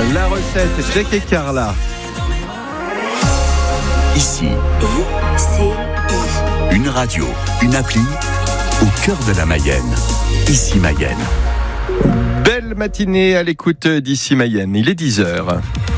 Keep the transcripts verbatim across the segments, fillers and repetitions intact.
La recette, Jack et Carla. Ici, I C I. une radio, une appli, au cœur de la Mayenne. Ici Mayenne. Belle matinée à l'écoute d'Ici Mayenne. Il est dix heures.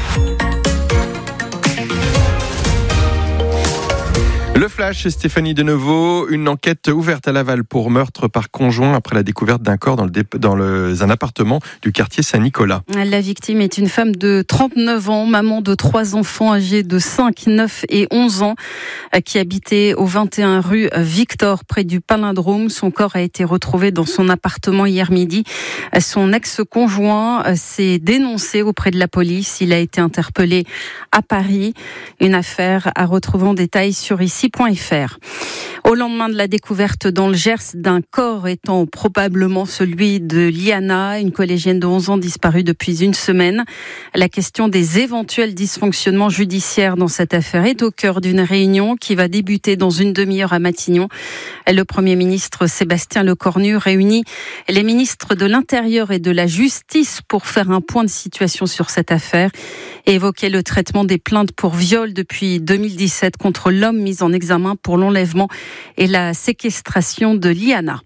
Le flash, Stéphanie Deneveau, une enquête ouverte à Laval pour meurtre par conjoint après la découverte d'un corps dans, le dé- dans le, un appartement du quartier Saint-Nicolas. La victime est une femme de trente-neuf ans, maman de trois enfants âgés de cinq, neuf et onze ans, qui habitait au vingt et un rue Victor, près du Palindrome. Son corps a été retrouvé dans son appartement hier midi. Son ex-conjoint s'est dénoncé auprès de la police. Il a été interpellé à Paris. Une affaire à retrouver en détail sur ici point f r. Au lendemain de la découverte dans le Gers d'un corps étant probablement celui de Liana, une collégienne de onze ans disparue depuis une semaine, la question des éventuels dysfonctionnements judiciaires dans cette affaire est au cœur d'une réunion qui va débuter dans une demi-heure à Matignon. Le Premier ministre Sébastien Lecornu réunit les ministres de l'Intérieur et de la Justice pour faire un point de situation sur cette affaire et évoquer le traitement des plaintes pour viol depuis deux mille dix-sept contre l'homme mis en examen pour l'enlèvement et la séquestration de Liana.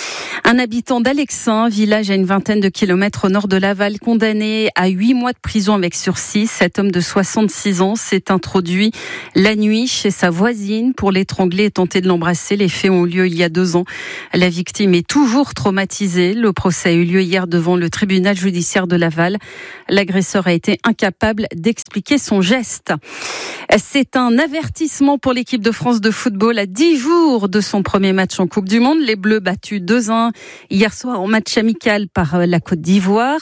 Un habitant d'Alexin, village à une vingtaine de kilomètres au nord de Laval, condamné à huit mois de prison avec sursis. Cet homme de soixante-six ans s'est introduit la nuit chez sa voisine pour l'étrangler et tenter de l'embrasser. Les faits ont eu lieu il y a deux ans. La victime est toujours traumatisée. Le procès a eu lieu hier devant le tribunal judiciaire de Laval. L'agresseur a été incapable d'expliquer son geste. C'est un avertissement pour l'équipe de France de football à dix jours de son premier match en Coupe du Monde. Les Bleus battus deux un hier soir en match amical par la Côte d'Ivoire.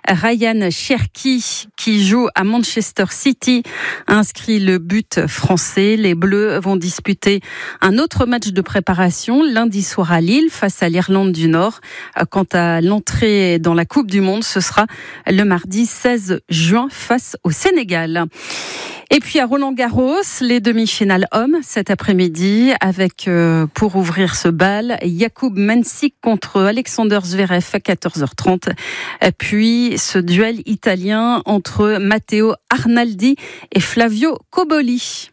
Ryan Cherki, qui joue à Manchester City, a inscrit le but français. Les Bleus vont disputer un autre match de préparation lundi soir à Lille face à l'Irlande du Nord. Quant à l'entrée dans la Coupe du Monde, ce sera le mardi seize juin face au Sénégal. Et puis à Roland-Garros, les demi-finales hommes cet après-midi avec, euh, pour ouvrir ce bal, Jakub Mensik contre Alexander Zverev à quatorze heures trente. Puis ce duel italien entre Matteo Arnaldi et Flavio Cobolli.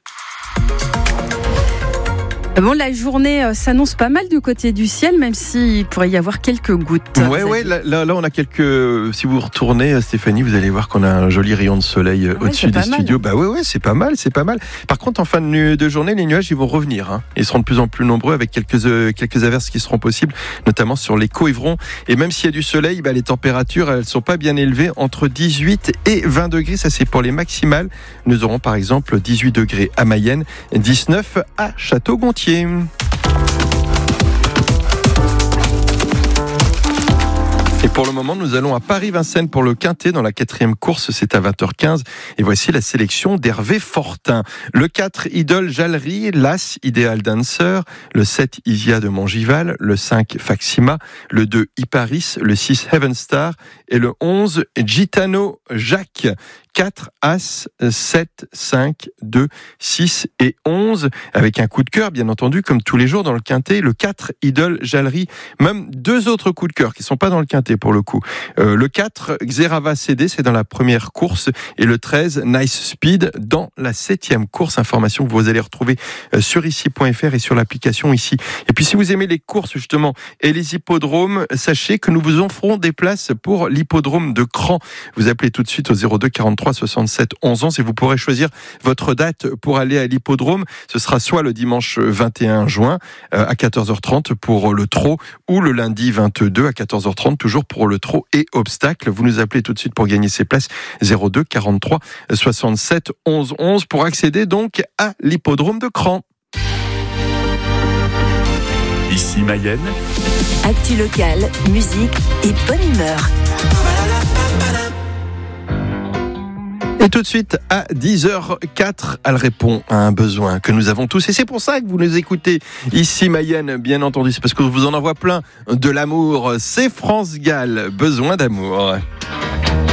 Bon, la journée s'annonce pas mal du côté du ciel, même s'il pourrait y avoir quelques gouttes. Ouais, ouais, là, là, là, on a quelques. Si vous retournez, Stéphanie, vous allez voir qu'on a un joli rayon de soleil ouais, au-dessus des studios. Bah ouais, ouais, c'est pas mal, c'est pas mal. Par contre, en fin de, de journée, les nuages, ils vont revenir. Hein. Ils seront de plus en plus nombreux avec quelques euh, quelques averses qui seront possibles, notamment sur les Coëvrons. Et même s'il y a du soleil, bah, les températures, elles sont pas bien élevées, entre dix-huit et vingt degrés. Ça, c'est pour les maximales. Nous aurons par exemple dix-huit degrés à Mayenne, dix-neuf à Château-Gontier. Et pour le moment, nous allons à Paris-Vincennes pour le Quintet dans la quatrième course. C'est à vingt heures quinze. Et voici la sélection d'Hervé Fortin. Le quatre, Idole Jallerie, l'As, Ideal Dancer. Le sept, Isia de Mongival. Le cinq, Faxima. Le deux, Iparis. Le six, Heaven Star. Et le onze, Gitano Jacques. quatre, As, sept, cinq, deux, six et onze. Avec un coup de cœur, bien entendu, comme tous les jours dans le Quintet. Le quatre, Idole Jallerie. Même deux autres coups de cœur qui ne sont pas dans le Quintet pour le coup. Euh, le quatre, Xerava C D, c'est dans la première course. Et le treize, Nice Speed, dans la septième course. Information que vous allez retrouver sur ici point f r et sur l'application ici. Et puis si vous aimez les courses justement et les hippodromes, sachez que nous vous offrons des places pour l'hippodrome de Cran. Vous appelez tout de suite au zéro deux quarante-trois soixante-sept onze onze et vous pourrez choisir votre date pour aller à l'hippodrome. Ce sera soit le dimanche vingt et un juin à quatorze heures trente pour le trot ou le lundi vingt-deux à quatorze heures trente toujours pour le trot et obstacle. Vous nous appelez tout de suite pour gagner ces places zéro deux quarante-trois soixante-sept onze onze pour accéder donc à l'hippodrome de Cran. Ici Mayenne. Actu locale, musique et bonne humeur. Et tout de suite, à dix heures quatre, elle répond à un besoin que nous avons tous. Et c'est pour ça que vous nous écoutez ici, Mayenne, bien entendu. C'est parce que je vous en envoie plein de l'amour. C'est France Gall, besoin d'amour.